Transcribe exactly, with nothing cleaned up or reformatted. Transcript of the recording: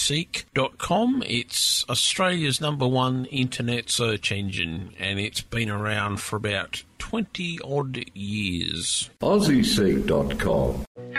seek dot com. It's Australia's number one internet search engine, and it's been around for about twenty odd years. Aussie Seek dot com.